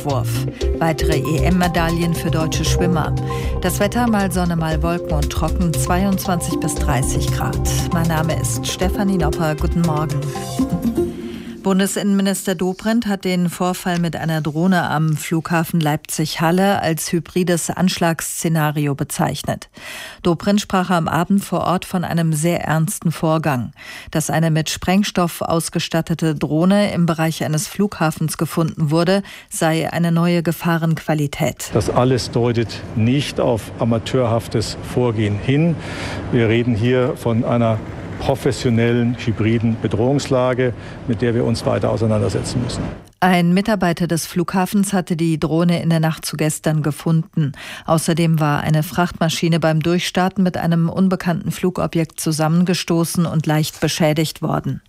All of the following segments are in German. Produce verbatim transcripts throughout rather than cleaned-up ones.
Wettwurf. Weitere E M-Medaillen für deutsche Schwimmer. Das Wetter mal Sonne, mal Wolken und trocken, zweiundzwanzig bis dreißig Grad. Mein Name ist Stefanie Nopper. Guten Morgen. Bundesinnenminister Dobrindt hat den Vorfall mit einer Drohne am Flughafen Leipzig-Halle als hybrides Anschlagsszenario bezeichnet. Dobrindt sprach am Abend vor Ort von einem sehr ernsten Vorgang. Dass eine mit Sprengstoff ausgestattete Drohne im Bereich eines Flughafens gefunden wurde, sei eine neue Gefahrenqualität. Das alles deutet nicht auf amateurhaftes Vorgehen hin. Wir reden hier von einer professionellen, hybriden Bedrohungslage, mit der wir uns weiter auseinandersetzen müssen. Ein Mitarbeiter des Flughafens hatte die Drohne in der Nacht zu gestern gefunden. Außerdem war eine Frachtmaschine beim Durchstarten mit einem unbekannten Flugobjekt zusammengestoßen und leicht beschädigt worden.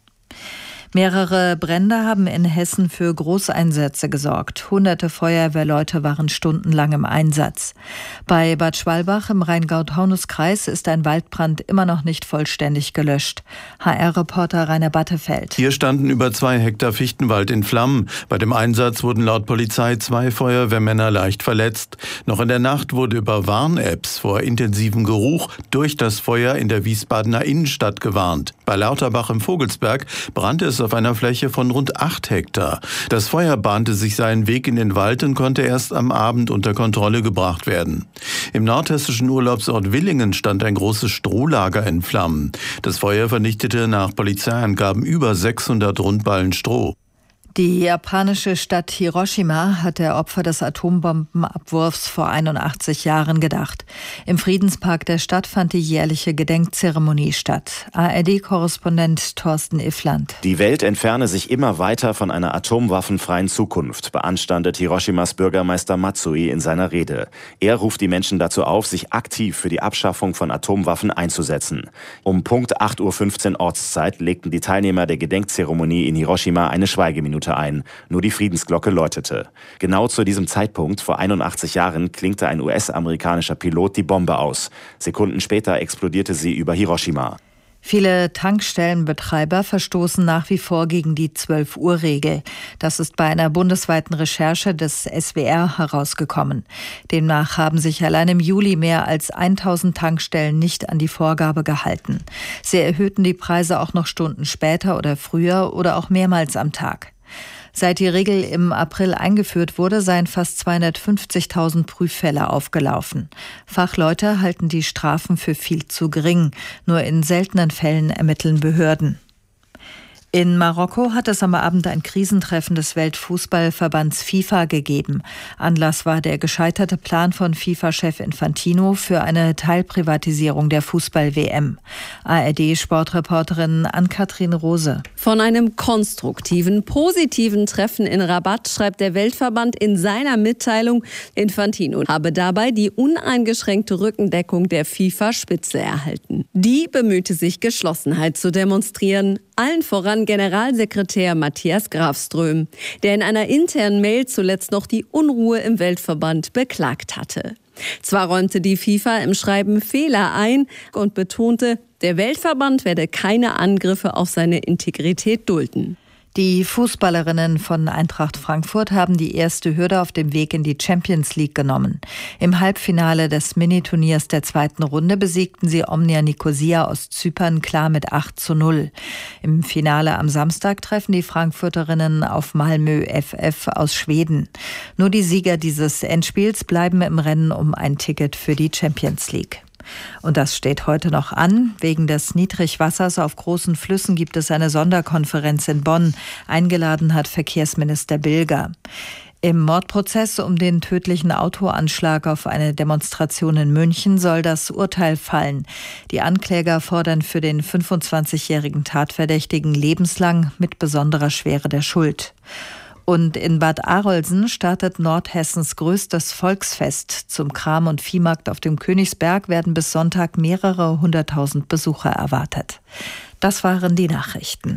Mehrere Brände haben in Hessen für Großeinsätze gesorgt. Hunderte Feuerwehrleute waren stundenlang im Einsatz. Bei Bad Schwalbach im Rheingau-Taunus-Kreis ist ein Waldbrand immer noch nicht vollständig gelöscht. H R-Reporter Rainer Battefeld. Hier standen über zwei Hektar Fichtenwald in Flammen. Bei dem Einsatz wurden laut Polizei zwei Feuerwehrmänner leicht verletzt. Noch in der Nacht wurde über Warn-Apps vor intensivem Geruch durch das Feuer in der Wiesbadener Innenstadt gewarnt. Bei Lauterbach im Vogelsberg brannte es auf einer Fläche von rund acht Hektar. Das Feuer bahnte sich seinen Weg in den Wald und konnte erst am Abend unter Kontrolle gebracht werden. Im nordhessischen Urlaubsort Willingen stand ein großes Strohlager in Flammen. Das Feuer vernichtete nach Polizeiangaben über sechshundert Rundballen Stroh. Die japanische Stadt Hiroshima hat der Opfer des Atombombenabwurfs vor einundachtzig Jahren gedacht. Im Friedenspark der Stadt fand die jährliche Gedenkzeremonie statt. A R D-Korrespondent Thorsten Iffland. Die Welt entferne sich immer weiter von einer atomwaffenfreien Zukunft, beanstandet Hiroshimas Bürgermeister Matsui in seiner Rede. Er ruft die Menschen dazu auf, sich aktiv für die Abschaffung von Atomwaffen einzusetzen. Um Punkt acht Uhr fünfzehn Ortszeit legten die Teilnehmer der Gedenkzeremonie in Hiroshima eine Schweigeminute ein. Nur die Friedensglocke läutete. Genau zu diesem Zeitpunkt, vor einundachtzig Jahren, klinkte ein U S-amerikanischer Pilot die Bombe aus. Sekunden später explodierte sie über Hiroshima. Viele Tankstellenbetreiber verstoßen nach wie vor gegen die zwölf Uhr Regel. Das ist bei einer bundesweiten Recherche des S W R herausgekommen. Demnach haben sich allein im Juli mehr als tausend Tankstellen nicht an die Vorgabe gehalten. Sie erhöhten die Preise auch noch Stunden später oder früher oder auch mehrmals am Tag. Seit die Regel im April eingeführt wurde, seien fast zweihundertfünfzigtausend Prüffälle aufgelaufen. Fachleute halten die Strafen für viel zu gering. Nur in seltenen Fällen ermitteln Behörden. In Marokko hat es am Abend ein Krisentreffen des Weltfußballverbands FIFA gegeben. Anlass war der gescheiterte Plan von FIFA-Chef Infantino für eine Teilprivatisierung der Fußball-W M. A R D-Sportreporterin Ann-Kathrin Rose. Von einem konstruktiven, positiven Treffen in Rabat schreibt der Weltverband in seiner Mitteilung, Infantino habe dabei die uneingeschränkte Rückendeckung der FIFA-Spitze erhalten. Die bemühte sich, Geschlossenheit zu demonstrieren, allen voran Generalsekretär Matthias Grafström, der in einer internen Mail zuletzt noch die Unruhe im Weltverband beklagt hatte. Zwar räumte die FIFA im Schreiben Fehler ein und betonte, der Weltverband werde keine Angriffe auf seine Integrität dulden. Die Fußballerinnen von Eintracht Frankfurt haben die erste Hürde auf dem Weg in die Champions League genommen. Im Halbfinale des Miniturniers der zweiten Runde besiegten sie Omnia Nicosia aus Zypern klar mit acht zu null. Im Finale am Samstag treffen die Frankfurterinnen auf Malmö F F aus Schweden. Nur die Sieger dieses Endspiels bleiben im Rennen um ein Ticket für die Champions League. Und das steht heute noch an. Wegen des Niedrigwassers auf großen Flüssen gibt es eine Sonderkonferenz in Bonn. Eingeladen hat Verkehrsminister Bilger. Im Mordprozess um den tödlichen Autoanschlag auf eine Demonstration in München soll das Urteil fallen. Die Ankläger fordern für den fünfundzwanzigjährigen Tatverdächtigen lebenslang mit besonderer Schwere der Schuld. Und in Bad Arolsen startet Nordhessens größtes Volksfest. Zum Kram- und Viehmarkt auf dem Königsberg werden bis Sonntag mehrere hunderttausend Besucher erwartet. Das waren die Nachrichten.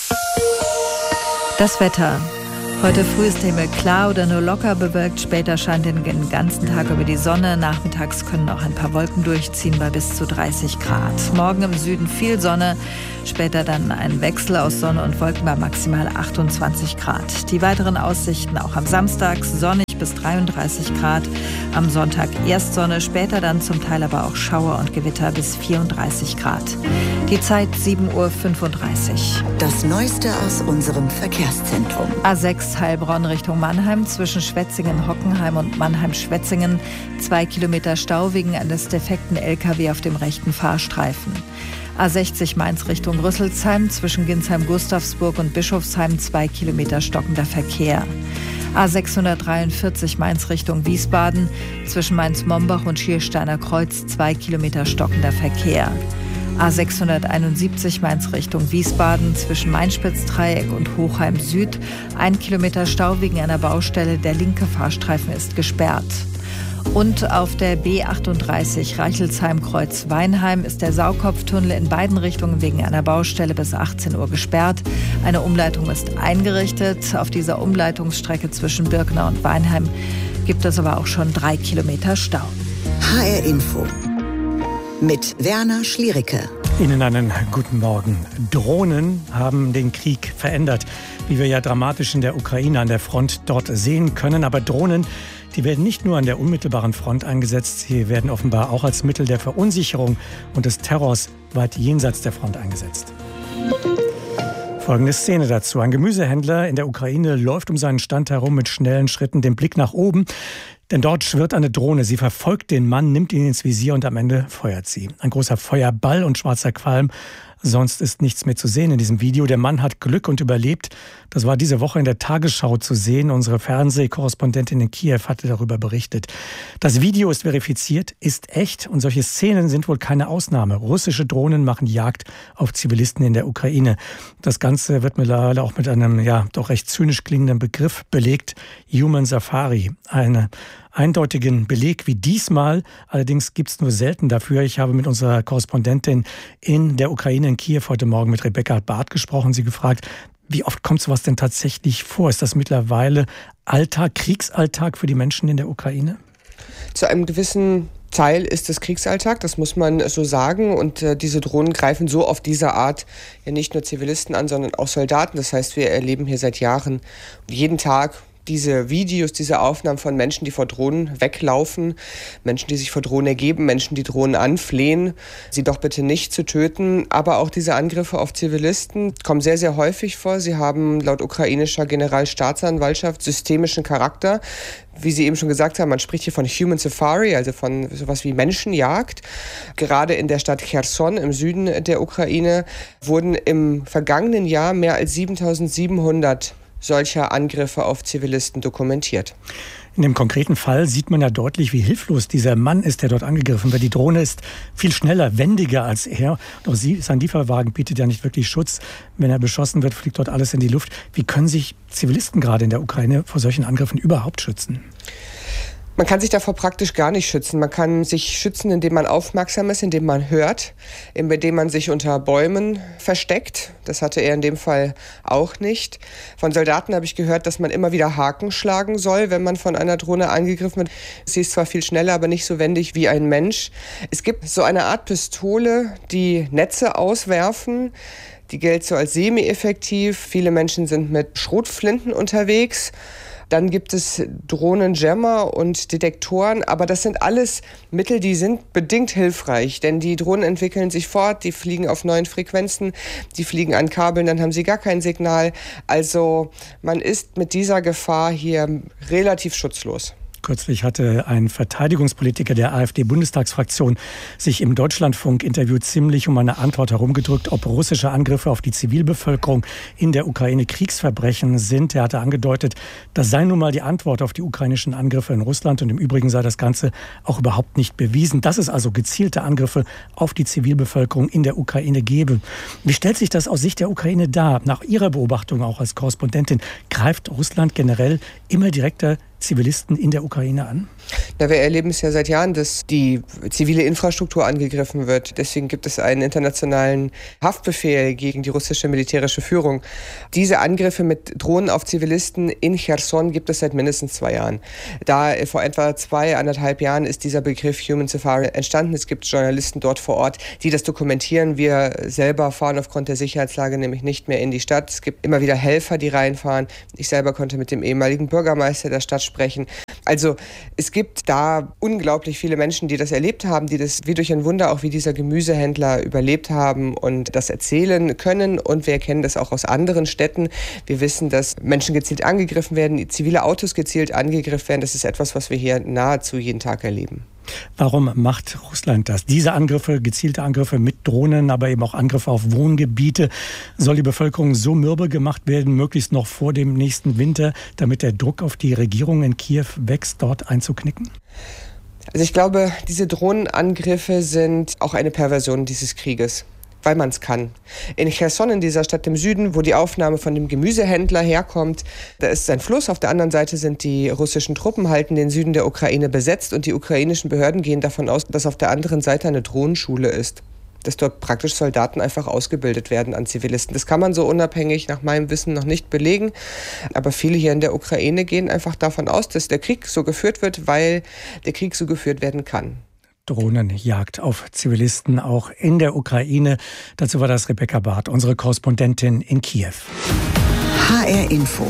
Das Wetter. Heute früh ist der Himmel klar oder nur locker bewölkt. Später scheint den ganzen Tag über die Sonne. Nachmittags können auch ein paar Wolken durchziehen bei bis zu dreißig Grad. Morgen im Süden viel Sonne. Später dann ein Wechsel aus Sonne und Wolken bei maximal achtundzwanzig Grad. Die weiteren Aussichten auch am Samstag sonnig einunddreißig bis dreiunddreißig Grad. Am Sonntag erst Sonne, später dann zum Teil aber auch Schauer und Gewitter bis vierunddreißig Grad. Die Zeit sieben Uhr fünfunddreißig. Das Neueste aus unserem Verkehrszentrum. A sechs Heilbronn Richtung Mannheim zwischen Schwetzingen-Hockenheim und Mannheim-Schwetzingen. Zwei Kilometer Stau wegen eines defekten L K W auf dem rechten Fahrstreifen. A sechzig Mainz Richtung Rüsselsheim zwischen Ginsheim-Gustavsburg und Bischofsheim. Zwei Kilometer stockender Verkehr. A sechshundertdreiundvierzig Mainz Richtung Wiesbaden zwischen Mainz-Mombach und Schiersteiner Kreuz. Zwei Kilometer stockender Verkehr. A sechshunderteinundsiebzig Mainz Richtung Wiesbaden zwischen Mainspitz-Dreieck und Hochheim Süd. Ein Kilometer Stau wegen einer Baustelle. Der linke Fahrstreifen ist gesperrt. Und auf der B achtunddreißig Reichelsheim-Kreuz-Weinheim ist der Saukopftunnel in beiden Richtungen wegen einer Baustelle bis achtzehn Uhr gesperrt. Eine Umleitung ist eingerichtet. Auf dieser Umleitungsstrecke zwischen Birkner und Weinheim gibt es aber auch schon drei Kilometer Stau. H R Info mit Werner Schliericke. Ihnen einen guten Morgen. Drohnen haben den Krieg verändert, wie wir ja dramatisch in der Ukraine an der Front dort sehen können. Aber Drohnen, die werden nicht nur an der unmittelbaren Front eingesetzt, sie werden offenbar auch als Mittel der Verunsicherung und des Terrors weit jenseits der Front eingesetzt. Folgende Szene dazu. Ein Gemüsehändler in der Ukraine läuft um seinen Stand herum mit schnellen Schritten, den Blick nach oben. Denn dort schwirrt eine Drohne. Sie verfolgt den Mann, nimmt ihn ins Visier und am Ende feuert sie. Ein großer Feuerball und schwarzer Qualm. Sonst ist nichts mehr zu sehen in diesem Video. Der Mann hat Glück und überlebt. Das war diese Woche in der Tagesschau zu sehen. Unsere Fernsehkorrespondentin in Kiew hatte darüber berichtet. Das Video ist verifiziert, ist echt und solche Szenen sind wohl keine Ausnahme. Russische Drohnen machen Jagd auf Zivilisten in der Ukraine. Das Ganze wird mittlerweile auch mit einem ja doch recht zynisch klingenden Begriff belegt. Human Safari. Eine eindeutigen Beleg wie diesmal. Allerdings gibt es nur selten dafür. Ich habe mit unserer Korrespondentin in der Ukraine in Kiew heute Morgen mit Rebecca Barth gesprochen. Sie gefragt, wie oft kommt sowas denn tatsächlich vor? Ist das mittlerweile Alltag, Kriegsalltag für die Menschen in der Ukraine? Zu einem gewissen Teil ist es Kriegsalltag, das muss man so sagen. Und äh, diese Drohnen greifen so auf diese Art ja nicht nur Zivilisten an, sondern auch Soldaten. Das heißt, wir erleben hier seit Jahren jeden Tag diese Videos, diese Aufnahmen von Menschen, die vor Drohnen weglaufen, Menschen, die sich vor Drohnen ergeben, Menschen, die Drohnen anflehen, sie doch bitte nicht zu töten. Aber auch diese Angriffe auf Zivilisten kommen sehr, sehr häufig vor. Sie haben laut ukrainischer Generalstaatsanwaltschaft systemischen Charakter. Wie Sie eben schon gesagt haben, man spricht hier von Human Safari, also von sowas wie Menschenjagd. Gerade in der Stadt Cherson im Süden der Ukraine wurden im vergangenen Jahr mehr als siebentausendsiebenhundert solcher Angriffe auf Zivilisten dokumentiert. In dem konkreten Fall sieht man ja deutlich, wie hilflos dieser Mann ist, der dort angegriffen wird. Die Drohne ist viel schneller, wendiger als er. Doch sie, sein Lieferwagen bietet ja nicht wirklich Schutz. Wenn er beschossen wird, fliegt dort alles in die Luft. Wie können sich Zivilisten gerade in der Ukraine vor solchen Angriffen überhaupt schützen? Man kann sich davor praktisch gar nicht schützen. Man kann sich schützen, indem man aufmerksam ist, indem man hört, indem man sich unter Bäumen versteckt. Das hatte er in dem Fall auch nicht. Von Soldaten habe ich gehört, dass man immer wieder Haken schlagen soll, wenn man von einer Drohne angegriffen wird. Sie ist zwar viel schneller, aber nicht so wendig wie ein Mensch. Es gibt so eine Art Pistole, die Netze auswerfen. Die gilt so als semi-effektiv. Viele Menschen sind mit Schrotflinten unterwegs. Dann gibt es Drohnenjammer und Detektoren, aber das sind alles Mittel, die sind bedingt hilfreich, denn die Drohnen entwickeln sich fort, die fliegen auf neuen Frequenzen, die fliegen an Kabeln, dann haben sie gar kein Signal. Also man ist mit dieser Gefahr hier relativ schutzlos. Kürzlich hatte ein Verteidigungspolitiker der AfD-Bundestagsfraktion sich im Deutschlandfunk-Interview ziemlich um eine Antwort herumgedrückt, ob russische Angriffe auf die Zivilbevölkerung in der Ukraine Kriegsverbrechen sind. Er hatte angedeutet, das sei nun mal die Antwort auf die ukrainischen Angriffe in Russland und im Übrigen sei das Ganze auch überhaupt nicht bewiesen, dass es also gezielte Angriffe auf die Zivilbevölkerung in der Ukraine gebe. Wie stellt sich das aus Sicht der Ukraine dar? Nach Ihrer Beobachtung auch als Korrespondentin, greift Russland generell immer direkter Zivilisten in der Ukraine an? Na, wir erleben es ja seit Jahren, dass die zivile Infrastruktur angegriffen wird. Deswegen gibt es einen internationalen Haftbefehl gegen die russische militärische Führung. Diese Angriffe mit Drohnen auf Zivilisten in Cherson gibt es seit mindestens zwei Jahren. Da vor etwa zwei, anderthalb Jahren ist dieser Begriff Human Safari entstanden. Es gibt Journalisten dort vor Ort, die das dokumentieren. Wir selber fahren aufgrund der Sicherheitslage nämlich nicht mehr in die Stadt. Es gibt immer wieder Helfer, die reinfahren. Ich selber konnte mit dem ehemaligen Bürgermeister der Stadt sprechen. Also es gibt da unglaublich viele Menschen, die das erlebt haben, die das wie durch ein Wunder auch wie dieser Gemüsehändler überlebt haben und das erzählen können. Und wir kennen das auch aus anderen Städten. Wir wissen, dass Menschen gezielt angegriffen werden, zivile Autos gezielt angegriffen werden. Das ist etwas, was wir hier nahezu jeden Tag erleben. Warum macht Russland das? Diese Angriffe, gezielte Angriffe mit Drohnen, aber eben auch Angriffe auf Wohngebiete. Soll die Bevölkerung so mürbe gemacht werden, möglichst noch vor dem nächsten Winter, damit der Druck auf die Regierung in Kiew wächst, dort einzuknicken? Also ich glaube, diese Drohnenangriffe sind auch eine Perversion dieses Krieges, weil man es kann. In Cherson, in dieser Stadt im Süden, wo die Aufnahme von dem Gemüsehändler herkommt, da ist ein Fluss. Auf der anderen Seite sind die russischen Truppen, halten den Süden der Ukraine besetzt. Und die ukrainischen Behörden gehen davon aus, dass auf der anderen Seite eine Drohnenschule ist. Dass dort praktisch Soldaten einfach ausgebildet werden an Zivilisten. Das kann man so unabhängig nach meinem Wissen noch nicht belegen. Aber viele hier in der Ukraine gehen einfach davon aus, dass der Krieg so geführt wird, weil der Krieg so geführt werden kann. Drohnenjagd auf Zivilisten auch in der Ukraine. Dazu war das Rebecca Barth, unsere Korrespondentin in Kiew. H R Info.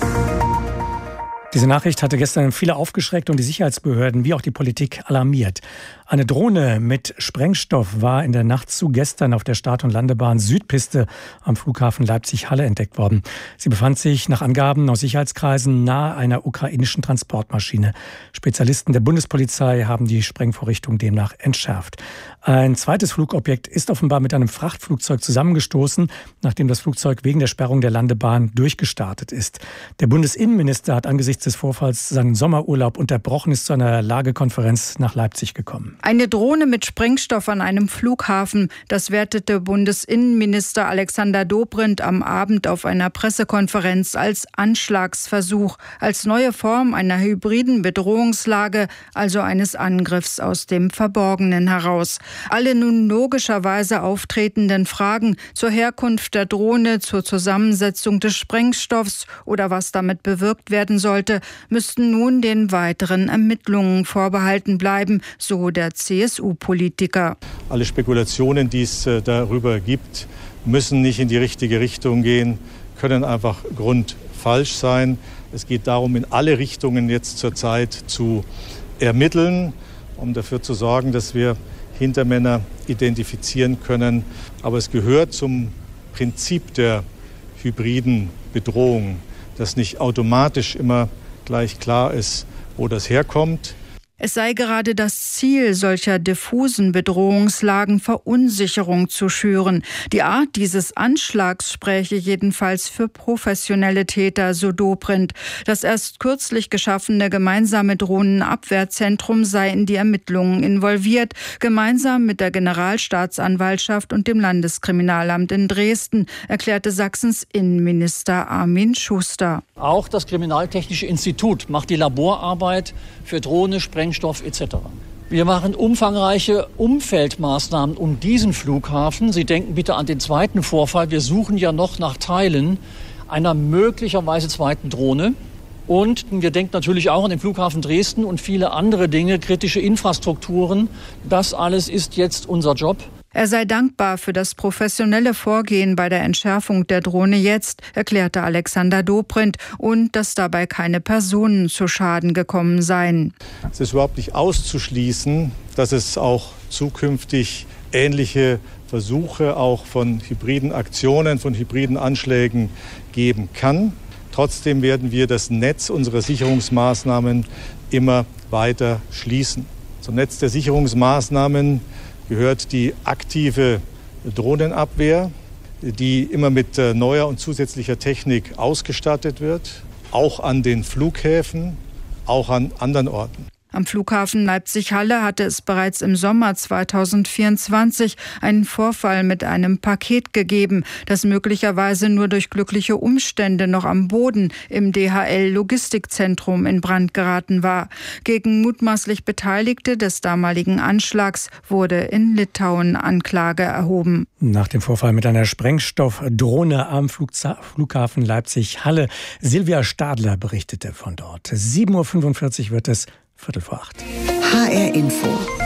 Diese Nachricht hatte gestern viele aufgeschreckt und die Sicherheitsbehörden wie auch die Politik alarmiert. Eine Drohne mit Sprengstoff war in der Nacht zu gestern auf der Start- und Landebahn Südpiste am Flughafen Leipzig-Halle entdeckt worden. Sie befand sich nach Angaben aus Sicherheitskreisen nahe einer ukrainischen Transportmaschine. Spezialisten der Bundespolizei haben die Sprengvorrichtung demnach entschärft. Ein zweites Flugobjekt ist offenbar mit einem Frachtflugzeug zusammengestoßen, nachdem das Flugzeug wegen der Sperrung der Landebahn durchgestartet ist. Der Bundesinnenminister hat angesichts des Vorfalls seinen Sommerurlaub unterbrochen, ist zu einer Lagekonferenz nach Leipzig gekommen. Eine Drohne mit Sprengstoff an einem Flughafen, das wertete Bundesinnenminister Alexander Dobrindt am Abend auf einer Pressekonferenz als Anschlagsversuch, als neue Form einer hybriden Bedrohungslage, also eines Angriffs aus dem Verborgenen heraus. Alle nun logischerweise auftretenden Fragen zur Herkunft der Drohne, zur Zusammensetzung des Sprengstoffs oder was damit bewirkt werden sollte, müssten nun den weiteren Ermittlungen vorbehalten bleiben, so der C S U-Politiker. Alle Spekulationen, die es darüber gibt, müssen nicht in die richtige Richtung gehen, können einfach grundfalsch sein. Es geht darum, in alle Richtungen jetzt zurzeit zu ermitteln, um dafür zu sorgen, dass wir Hintermänner identifizieren können. Aber es gehört zum Prinzip der hybriden Bedrohung, dass nicht automatisch immer gleich klar ist, wo das herkommt. Es sei gerade das Ziel solcher diffusen Bedrohungslagen, Verunsicherung zu schüren. Die Art dieses Anschlags spräche jedenfalls für professionelle Täter, so Dobrindt. Das erst kürzlich geschaffene gemeinsame Drohnenabwehrzentrum sei in die Ermittlungen involviert, gemeinsam mit der Generalstaatsanwaltschaft und dem Landeskriminalamt in Dresden, erklärte Sachsens Innenminister Armin Schuster. Auch das Kriminaltechnische Institut macht die Laborarbeit für Drohne, Sprengstoff et cetera. Wir machen umfangreiche Umfeldmaßnahmen um diesen Flughafen. Sie denken bitte an den zweiten Vorfall. Wir suchen ja noch nach Teilen einer möglicherweise zweiten Drohne. Und wir denken natürlich auch an den Flughafen Dresden und viele andere Dinge, kritische Infrastrukturen. Das alles ist jetzt unser Job. Er sei dankbar für das professionelle Vorgehen bei der Entschärfung der Drohne jetzt, erklärte Alexander Dobrindt, und dass dabei keine Personen zu Schaden gekommen seien. Es ist überhaupt nicht auszuschließen, dass es auch zukünftig ähnliche Versuche auch von hybriden Aktionen, von hybriden Anschlägen geben kann. Trotzdem werden wir das Netz unserer Sicherungsmaßnahmen immer weiter schließen. Zum Netz der Sicherungsmaßnahmen gehört die aktive Drohnenabwehr, die immer mit neuer und zusätzlicher Technik ausgestattet wird, auch an den Flughäfen, auch an anderen Orten. Am Flughafen Leipzig-Halle hatte es bereits im Sommer zweitausendvierundzwanzig einen Vorfall mit einem Paket gegeben, das möglicherweise nur durch glückliche Umstände noch am Boden im D H L-Logistikzentrum in Brand geraten war. Gegen mutmaßlich Beteiligte des damaligen Anschlags wurde in Litauen Anklage erhoben. Nach dem Vorfall mit einer Sprengstoffdrohne am Flughafen Leipzig-Halle. Silvia Stadler berichtete von dort. sieben Uhr fünfundvierzig wird es. Viertel vor acht. H R Info.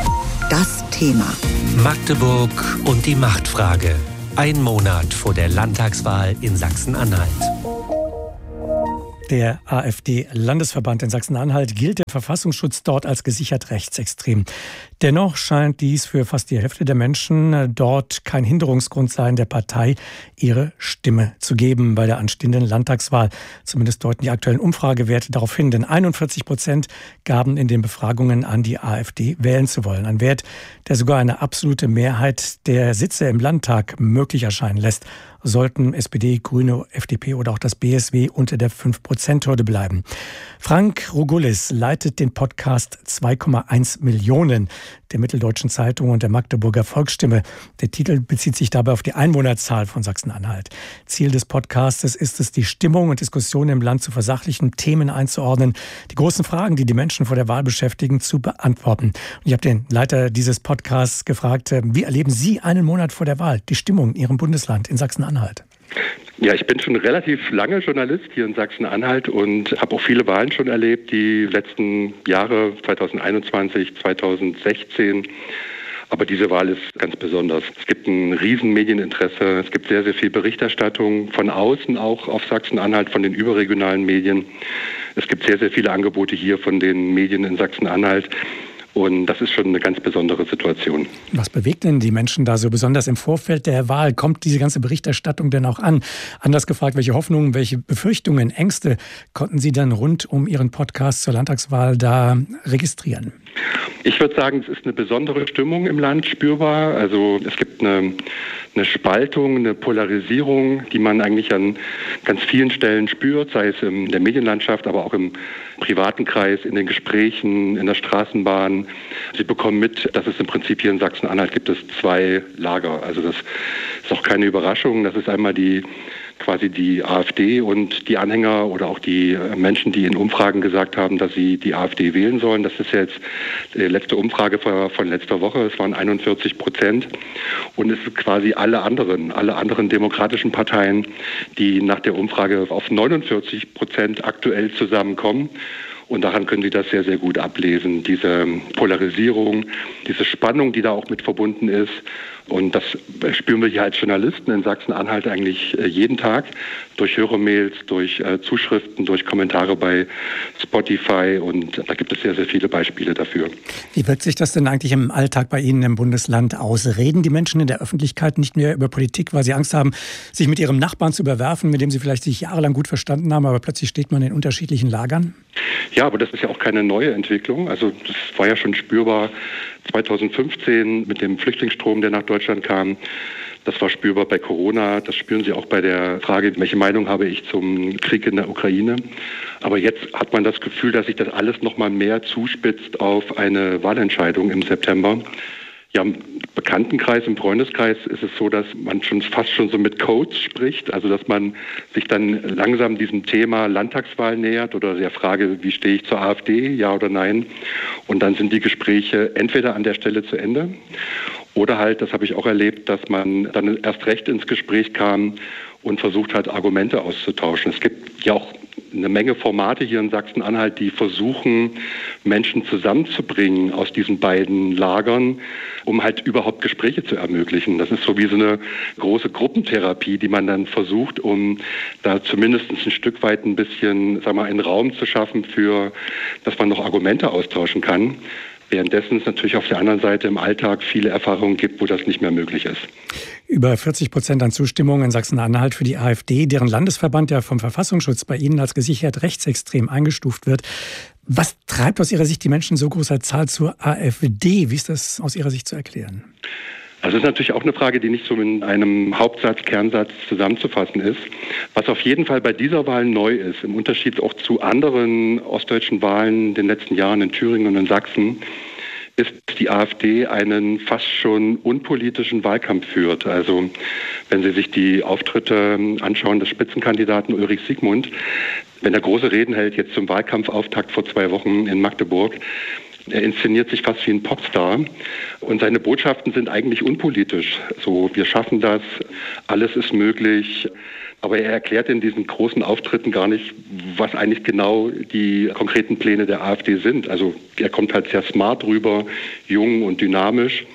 Das Thema. Magdeburg und die Machtfrage. Ein Monat vor der Landtagswahl in Sachsen-Anhalt. der AfD-Landesverband in Sachsen-Anhalt gilt der Verfassungsschutz dort als gesichert rechtsextrem. Dennoch scheint dies für fast die Hälfte der Menschen dort kein Hinderungsgrund sein, der Partei ihre Stimme zu geben bei der anstehenden Landtagswahl. Zumindest deuten die aktuellen Umfragewerte darauf hin, denn einundvierzig Prozent gaben in den Befragungen an, die AfD wählen zu wollen. Ein Wert, der sogar eine absolute Mehrheit der Sitze im Landtag möglich erscheinen lässt, sollten S P D, Grüne, F D P oder auch das B S W unter der fünf Prozent Hürde bleiben. Frank Rogulis leitet den Podcast zwei Komma eins Millionen der Mitteldeutschen Zeitung und der Magdeburger Volksstimme. Der Titel bezieht sich dabei auf die Einwohnerzahl von Sachsen-Anhalt. Ziel des Podcastes ist es, die Stimmung und Diskussionen im Land zu versachlichen, Themen einzuordnen, die großen Fragen, die die Menschen vor der Wahl beschäftigen, zu beantworten. Und ich habe den Leiter dieses Podcasts gefragt, wie erleben Sie einen Monat vor der Wahl die Stimmung in Ihrem Bundesland, in Sachsen-Anhalt? Ja, ich bin schon relativ lange Journalist hier in Sachsen-Anhalt und habe auch viele Wahlen schon erlebt, die letzten Jahre, zwanzig einundzwanzig, zwanzig sechzehn. Aber diese Wahl ist ganz besonders. Es gibt ein riesen Medieninteresse, es gibt sehr, sehr viel Berichterstattung von außen auch auf Sachsen-Anhalt, von den überregionalen Medien. Es gibt sehr, sehr viele Angebote hier von den Medien in Sachsen-Anhalt. Und das ist schon eine ganz besondere Situation. Was bewegt denn die Menschen da so besonders im Vorfeld der Wahl? Kommt diese ganze Berichterstattung denn auch an? Anders gefragt, welche Hoffnungen, welche Befürchtungen, Ängste konnten Sie dann rund um Ihren Podcast zur Landtagswahl da registrieren? Ich würde sagen, es ist eine besondere Stimmung im Land spürbar. Also es gibt eine, eine Spaltung, eine Polarisierung, die man eigentlich an ganz vielen Stellen spürt, sei es in der Medienlandschaft, aber auch im privaten Kreis, in den Gesprächen, in der Straßenbahn. Sie bekommen mit, dass es im Prinzip hier in Sachsen-Anhalt gibt es zwei Lager. Also das ist auch keine Überraschung. Das ist einmal die quasi die AfD und die Anhänger oder auch die Menschen, die in Umfragen gesagt haben, dass sie die AfD wählen sollen. Das ist jetzt die letzte Umfrage von letzter Woche. Es waren einundvierzig Prozent. Und es sind quasi alle anderen, alle anderen demokratischen Parteien, die nach der Umfrage auf neunundvierzig Prozent aktuell zusammenkommen. Und daran können Sie das sehr, sehr gut ablesen. Diese Polarisierung, diese Spannung, die da auch mit verbunden ist. Und das spüren wir hier als Journalisten in Sachsen-Anhalt eigentlich jeden Tag durch Hörermails, durch äh, Zuschriften, durch Kommentare bei Spotify. Und da gibt es sehr, sehr viele Beispiele dafür. Wie wirkt sich das denn eigentlich im Alltag bei Ihnen im Bundesland aus? Reden die Menschen in der Öffentlichkeit nicht mehr über Politik, weil sie Angst haben, sich mit ihrem Nachbarn zu überwerfen, mit dem sie vielleicht sich jahrelang gut verstanden haben, aber plötzlich steht man in unterschiedlichen Lagern? Ja, aber das ist ja auch keine neue Entwicklung. Also das war ja schon spürbar zwanzig fünfzehn mit dem Flüchtlingsstrom, der nach Deutschland kam. Das war spürbar bei Corona. Das spüren Sie auch bei der Frage, welche Meinung habe ich zum Krieg in der Ukraine. Aber jetzt hat man das Gefühl, dass sich das alles noch mal mehr zuspitzt auf eine Wahlentscheidung im September. Ja, im Bekanntenkreis, im Freundeskreis ist es so, dass man schon fast schon so mit Codes spricht, also dass man sich dann langsam diesem Thema Landtagswahl nähert oder der Frage, wie stehe ich zur AfD, ja oder nein. Und dann sind die Gespräche entweder an der Stelle zu Ende oder halt, das habe ich auch erlebt, dass man dann erst recht ins Gespräch kam und versucht hat, Argumente auszutauschen. Es gibt ja auch eine Menge Formate hier in Sachsen-Anhalt, die versuchen, Menschen zusammenzubringen aus diesen beiden Lagern, um halt überhaupt Gespräche zu ermöglichen. Das ist so wie so eine große Gruppentherapie, die man dann versucht, um da zumindest ein Stück weit ein bisschen, sag mal, einen Raum zu schaffen für, dass man noch Argumente austauschen kann. Währenddessen es natürlich auf der anderen Seite im Alltag viele Erfahrungen gibt, wo das nicht mehr möglich ist. Über vierzig Prozent an Zustimmung in Sachsen-Anhalt für die AfD, deren Landesverband ja vom Verfassungsschutz bei Ihnen als gesichert rechtsextrem eingestuft wird. Was treibt aus Ihrer Sicht die Menschen so großer Zahl zur AfD? Wie ist das aus Ihrer Sicht zu erklären? Also das ist natürlich auch eine Frage, die nicht so in einem Hauptsatz, Kernsatz zusammenzufassen ist. Was auf jeden Fall bei dieser Wahl neu ist, im Unterschied auch zu anderen ostdeutschen Wahlen in den letzten Jahren in Thüringen und in Sachsen, ist, dass die AfD einen fast schon unpolitischen Wahlkampf führt. Also wenn Sie sich die Auftritte anschauen des Spitzenkandidaten Ulrich Siegmund, wenn er große Reden hält, jetzt zum Wahlkampfauftakt vor zwei Wochen in Magdeburg, er inszeniert sich fast wie ein Popstar und seine Botschaften sind eigentlich unpolitisch. So, wir schaffen das, alles ist möglich. Aber er erklärt in diesen großen Auftritten gar nicht, was eigentlich genau die konkreten Pläne der AfD sind. Also er kommt halt sehr smart rüber, jung und dynamisch.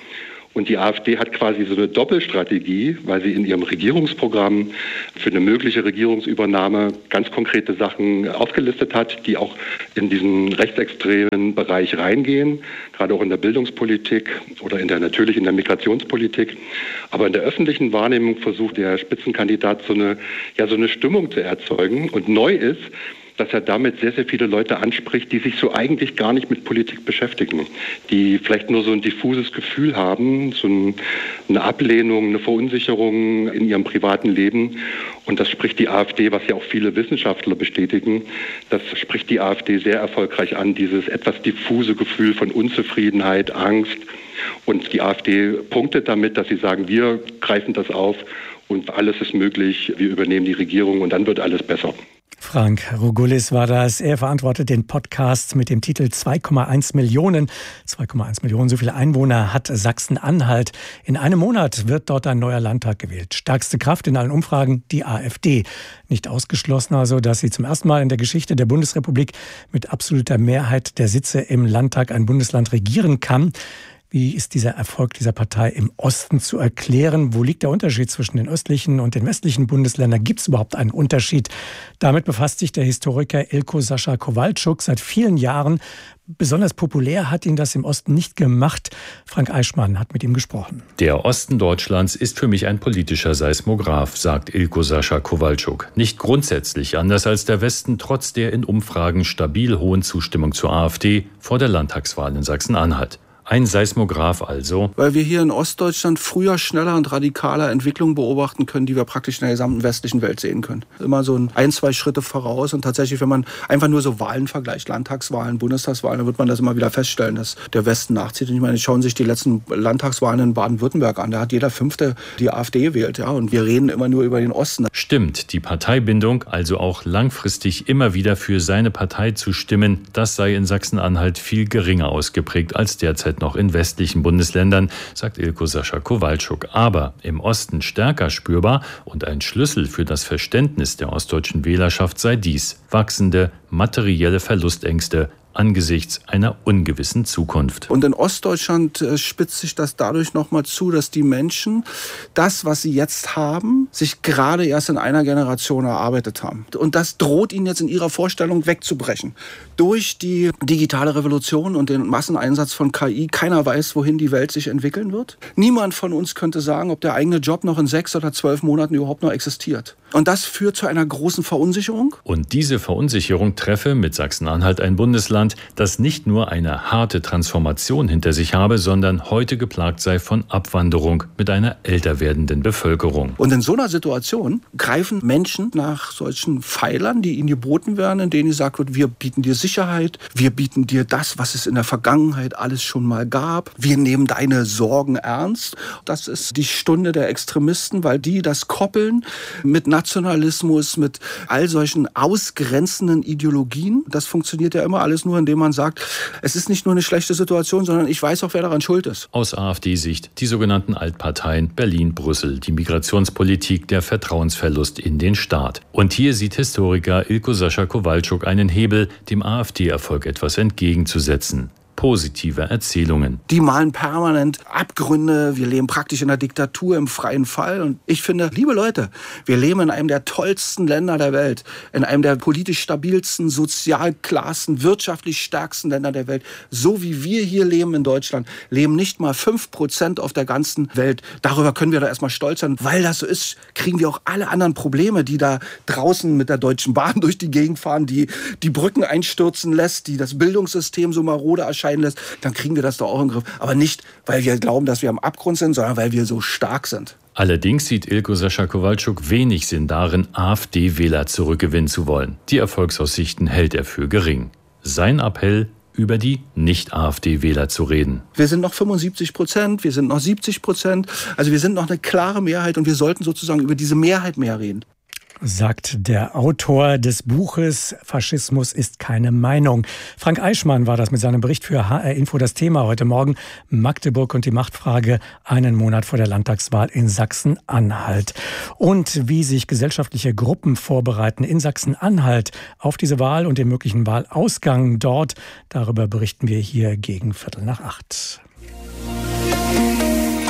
Und die AfD hat quasi so eine Doppelstrategie, weil sie in ihrem Regierungsprogramm für eine mögliche Regierungsübernahme ganz konkrete Sachen aufgelistet hat, die auch in diesen rechtsextremen Bereich reingehen, gerade auch in der Bildungspolitik oder in der natürlich in der Migrationspolitik. Aber in der öffentlichen Wahrnehmung versucht der Spitzenkandidat so eine, ja, so eine Stimmung zu erzeugen. Und neu ist, dass er damit sehr, sehr viele Leute anspricht, die sich so eigentlich gar nicht mit Politik beschäftigen, die vielleicht nur so ein diffuses Gefühl haben, so eine Ablehnung, eine Verunsicherung in ihrem privaten Leben. Und das spricht die AfD, was ja auch viele Wissenschaftler bestätigen, das spricht die AfD sehr erfolgreich an, dieses etwas diffuse Gefühl von Unzufriedenheit, Angst. Und die AfD punktet damit, dass sie sagen, wir greifen das auf und alles ist möglich, wir übernehmen die Regierung und dann wird alles besser. Frank Rogulis war das. Er verantwortet den Podcast mit dem Titel zwei Komma eins Millionen. zwei Komma eins Millionen, so viele Einwohner hat Sachsen-Anhalt. In einem Monat wird dort ein neuer Landtag gewählt. Stärkste Kraft in allen Umfragen, die AfD. Nicht ausgeschlossen also, dass sie zum ersten Mal in der Geschichte der Bundesrepublik mit absoluter Mehrheit der Sitze im Landtag ein Bundesland regieren kann. Wie ist dieser Erfolg dieser Partei im Osten zu erklären? Wo liegt der Unterschied zwischen den östlichen und den westlichen Bundesländern? Gibt es überhaupt einen Unterschied? Damit befasst sich der Historiker Ilko Sascha Kowalczuk seit vielen Jahren. Besonders populär hat ihn das im Osten nicht gemacht. Frank Eichmann hat mit ihm gesprochen. Der Osten Deutschlands ist für mich ein politischer Seismograph, sagt Ilko Sascha Kowalczuk. Nicht grundsätzlich anders als der Westen, trotz der in Umfragen stabil hohen Zustimmung zur AfD vor der Landtagswahl in Sachsen-Anhalt. Ein Seismograph also. Weil wir hier in Ostdeutschland früher, schneller und radikaler Entwicklungen beobachten können, die wir praktisch in der gesamten westlichen Welt sehen können. Immer so ein, zwei Schritte voraus. Und tatsächlich, wenn man einfach nur so Wahlen vergleicht, Landtagswahlen, Bundestagswahlen, dann wird man das immer wieder feststellen, dass der Westen nachzieht. Und ich meine, schauen sich die letzten Landtagswahlen in Baden-Württemberg an. Da hat jeder Fünfte die AfD gewählt. Ja? Und wir reden immer nur über den Osten. Stimmt, die Parteibindung, also auch langfristig immer wieder für seine Partei zu stimmen, das sei in Sachsen-Anhalt viel geringer ausgeprägt als derzeit noch in westlichen Bundesländern, sagt Ilko Sascha Kowalczuk. Aber im Osten stärker spürbar und ein Schlüssel für das Verständnis der ostdeutschen Wählerschaft sei dies: wachsende materielle Verlustängste angesichts einer ungewissen Zukunft. Und in Ostdeutschland äh, spitzt sich das dadurch nochmal zu, dass die Menschen das, was sie jetzt haben, sich gerade erst in einer Generation erarbeitet haben. Und das droht ihnen jetzt in ihrer Vorstellung wegzubrechen. Durch die digitale Revolution und den Masseneinsatz von K I, keiner weiß, wohin die Welt sich entwickeln wird. Niemand von uns könnte sagen, ob der eigene Job noch in sechs oder zwölf Monaten überhaupt noch existiert. Und das führt zu einer großen Verunsicherung. Und diese Verunsicherung treffe mit Sachsen-Anhalt ein Bundesland, das nicht nur eine harte Transformation hinter sich habe, sondern heute geplagt sei von Abwanderung mit einer älter werdenden Bevölkerung. Und in so einer Situation greifen Menschen nach solchen Pfeilern, die ihnen geboten werden, in denen gesagt wird, wir bieten dir Sicherheit, wir bieten dir das, was es in der Vergangenheit alles schon mal gab, wir nehmen deine Sorgen ernst. Das ist die Stunde der Extremisten, weil die das koppeln mit Nationalismus, mit all solchen ausgrenzenden Ideologien. Das funktioniert ja immer alles nur, indem man sagt, es ist nicht nur eine schlechte Situation, sondern ich weiß auch, wer daran schuld ist. Aus AfD-Sicht die sogenannten Altparteien Berlin, Brüssel, die Migrationspolitik, der Vertrauensverlust in den Staat. Und hier sieht Historiker Ilko Sascha Kowalczuk einen Hebel, dem AfD-Erfolg etwas entgegenzusetzen: positive Erzählungen. Die malen permanent Abgründe. Wir leben praktisch in einer Diktatur im freien Fall. Und ich finde, liebe Leute, wir leben in einem der tollsten Länder der Welt, in einem der politisch stabilsten, sozial klarsten, wirtschaftlich stärksten Länder der Welt. So wie wir hier leben in Deutschland, leben nicht mal fünf Prozent auf der ganzen Welt. Darüber können wir da erstmal stolz sein. Weil das so ist, kriegen wir auch alle anderen Probleme, die da draußen mit der Deutschen Bahn durch die Gegend fahren, die die Brücken einstürzen lässt, die das Bildungssystem so marode erscheinen lässt, dann kriegen wir das doch auch in den Griff. Aber nicht, weil wir glauben, dass wir am Abgrund sind, sondern weil wir so stark sind. Allerdings sieht Ilko Sascha Kowalczuk wenig Sinn darin, AfD-Wähler zurückgewinnen zu wollen. Die Erfolgsaussichten hält er für gering. Sein Appell: über die Nicht-AfD-Wähler zu reden. Wir sind noch fünfundsiebzig Prozent, wir sind noch siebzig Prozent. Also wir sind noch eine klare Mehrheit und wir sollten sozusagen über diese Mehrheit mehr reden. Sagt der Autor des Buches Faschismus ist keine Meinung. Frank Eichmann war das mit seinem Bericht für H R Info. Das Thema heute Morgen: Magdeburg und die Machtfrage, einen Monat vor der Landtagswahl in Sachsen-Anhalt. Und wie sich gesellschaftliche Gruppen vorbereiten in Sachsen-Anhalt auf diese Wahl und den möglichen Wahlausgang dort, darüber berichten wir hier gegen Viertel nach acht.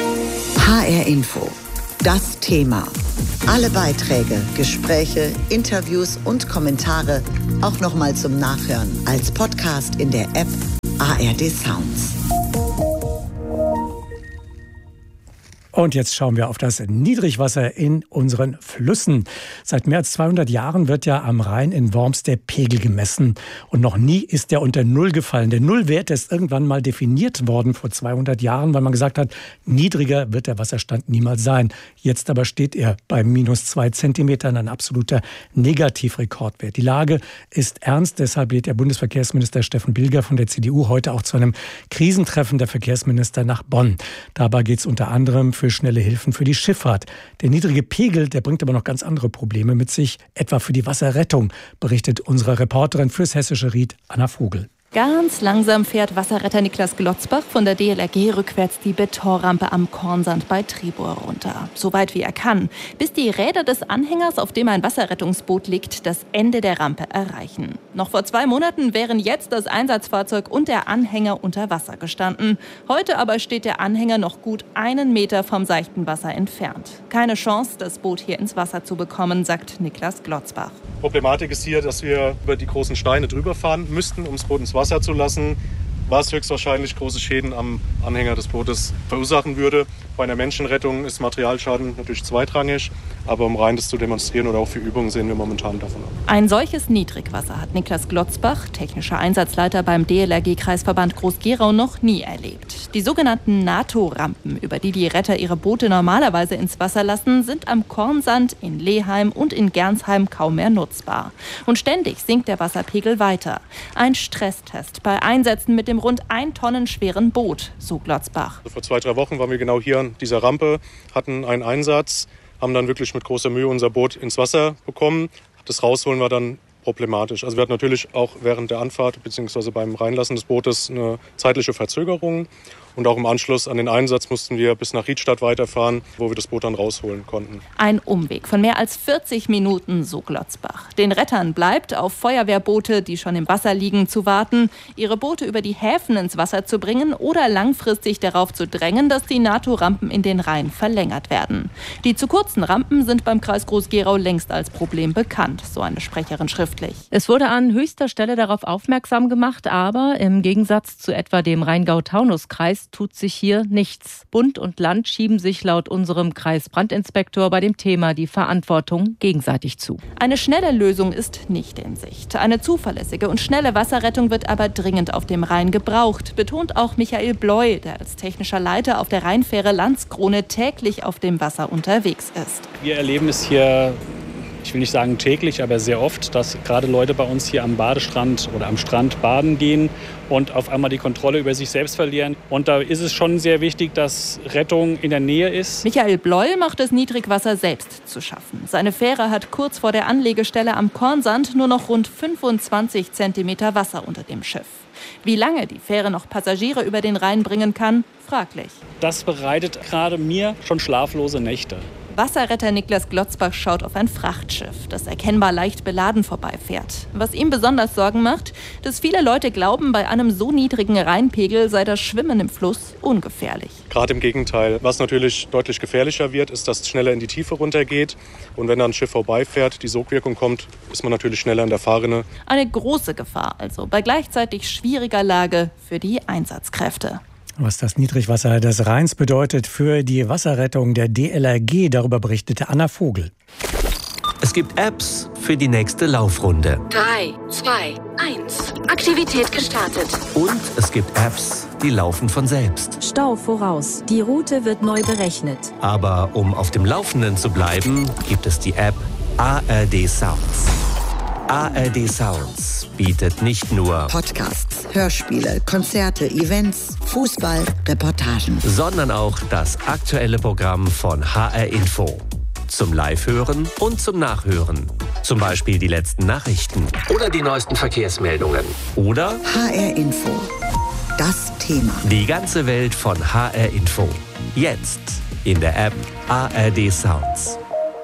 H R Info. Das Thema. Alle Beiträge, Gespräche, Interviews und Kommentare auch nochmal zum Nachhören als Podcast in der App A R D Sounds. Und jetzt schauen wir auf das Niedrigwasser in unseren Flüssen. Seit mehr als zweihundert Jahren wird ja am Rhein in Worms der Pegel gemessen. Und noch nie ist der unter Null gefallen. Der Nullwert ist irgendwann mal definiert worden vor zweihundert Jahren, weil man gesagt hat, niedriger wird der Wasserstand niemals sein. Jetzt aber steht er bei minus zwei Zentimetern, ein absoluter Negativrekordwert. Die Lage ist ernst, deshalb lädt der Bundesverkehrsminister Steffen Bilger von der C D U heute auch zu einem Krisentreffen der Verkehrsminister nach Bonn. Dabei geht es unter anderem für schnelle Hilfen für die Schifffahrt. Der niedrige Pegel, der bringt aber noch ganz andere Probleme mit sich, etwa für die Wasserrettung, berichtet unsere Reporterin fürs Hessische Ried, Anna Vogel. Ganz langsam fährt Wasserretter Niklas Glotzbach von der D L R G rückwärts die Betonrampe am Kornsand bei Tribur runter. So weit wie er kann, bis die Räder des Anhängers, auf dem ein Wasserrettungsboot liegt, das Ende der Rampe erreichen. Noch vor zwei Monaten wären jetzt das Einsatzfahrzeug und der Anhänger unter Wasser gestanden. Heute aber steht der Anhänger noch gut einen Meter vom seichten Wasser entfernt. Keine Chance, das Boot hier ins Wasser zu bekommen, sagt Niklas Glotzbach. Problematik ist hier, dass wir über die großen Steine drüber fahren müssten, um das Boot ins Wasser zu lassen, was höchstwahrscheinlich große Schäden am Anhänger des Bootes verursachen würde. Bei einer Menschenrettung ist Materialschaden natürlich zweitrangig, aber um rein das zu demonstrieren oder auch für Übungen sehen wir momentan davon ab. Ein solches Niedrigwasser hat Niklas Glotzbach, technischer Einsatzleiter beim D L R G-Kreisverband Groß-Gerau, noch nie erlebt. Die sogenannten NATO-Rampen, über die die Retter ihre Boote normalerweise ins Wasser lassen, sind am Kornsand, in Leheim und in Gernsheim kaum mehr nutzbar. Und ständig sinkt der Wasserpegel weiter. Ein Stresstest bei Einsätzen mit dem rund ein Tonnen schweren Boot, so Glotzbach. Vor zwei, drei Wochen waren wir genau hier an dieser Rampe, hatten einen Einsatz, haben dann wirklich mit großer Mühe unser Boot ins Wasser bekommen. Das Rausholen war dann problematisch. Also wir hatten natürlich auch während der Anfahrt bzw. beim Reinlassen des Bootes eine zeitliche Verzögerung. Und auch im Anschluss an den Einsatz mussten wir bis nach Riedstadt weiterfahren, wo wir das Boot dann rausholen konnten. Ein Umweg von mehr als vierzig Minuten, so Glotzbach. Den Rettern bleibt, auf Feuerwehrboote, die schon im Wasser liegen, zu warten, ihre Boote über die Häfen ins Wasser zu bringen oder langfristig darauf zu drängen, dass die NATO-Rampen in den Rhein verlängert werden. Die zu kurzen Rampen sind beim Kreis Groß-Gerau längst als Problem bekannt, so eine Sprecherin schriftlich. Es wurde an höchster Stelle darauf aufmerksam gemacht, aber im Gegensatz zu etwa dem Rheingau-Taunus-Kreis tut sich hier nichts. Bund und Land schieben sich laut unserem Kreisbrandinspektor bei dem Thema die Verantwortung gegenseitig zu. Eine schnelle Lösung ist nicht in Sicht. Eine zuverlässige und schnelle Wasserrettung wird aber dringend auf dem Rhein gebraucht, betont auch Michael Bleu, der als technischer Leiter auf der Rheinfähre Landskrone täglich auf dem Wasser unterwegs ist. Wir erleben es hier, ich will nicht sagen täglich, aber sehr oft, dass gerade Leute bei uns hier am Badestrand oder am Strand baden gehen und auf einmal die Kontrolle über sich selbst verlieren. Und da ist es schon sehr wichtig, dass Rettung in der Nähe ist. Michael Bleu macht das Niedrigwasser selbst zu schaffen. Seine Fähre hat kurz vor der Anlegestelle am Kornsand nur noch rund fünfundzwanzig Zentimeter Wasser unter dem Schiff. Wie lange die Fähre noch Passagiere über den Rhein bringen kann, fraglich. Das bereitet gerade mir schon schlaflose Nächte. Wasserretter Niklas Glotzbach schaut auf ein Frachtschiff, das erkennbar leicht beladen vorbeifährt. Was ihm besonders Sorgen macht, dass viele Leute glauben, bei einem so niedrigen Rheinpegel sei das Schwimmen im Fluss ungefährlich. Gerade im Gegenteil. Was natürlich deutlich gefährlicher wird, ist, dass es schneller in die Tiefe runtergeht. Und wenn dann ein Schiff vorbeifährt, die Sogwirkung kommt, ist man natürlich schneller in der Fahrrinne. Eine große Gefahr also, bei gleichzeitig schwieriger Lage für die Einsatzkräfte. Was das Niedrigwasser des Rheins bedeutet für die Wasserrettung der D L R G, darüber berichtete Anna Vogel. Es gibt Apps für die nächste Laufrunde. drei, zwei, eins. Aktivität gestartet. Und es gibt Apps, die laufen von selbst. Stau voraus. Die Route wird neu berechnet. Aber um auf dem Laufenden zu bleiben, gibt es die App A R D Sounds. A R D Sounds bietet nicht nur Podcasts, Hörspiele, Konzerte, Events, Fußball, Reportagen, sondern auch das aktuelle Programm von H R Info. Zum Live-Hören und zum Nachhören. Zum Beispiel die letzten Nachrichten oder die neuesten Verkehrsmeldungen. Oder H R Info. Das Thema. Die ganze Welt von H R Info. Jetzt in der App A R D Sounds.